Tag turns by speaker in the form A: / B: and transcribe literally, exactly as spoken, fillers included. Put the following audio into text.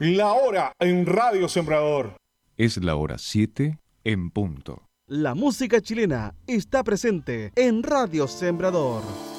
A: La hora en Radio Sembrador.
B: Es la hora siete en punto.
C: La música chilena está presente en Radio Sembrador.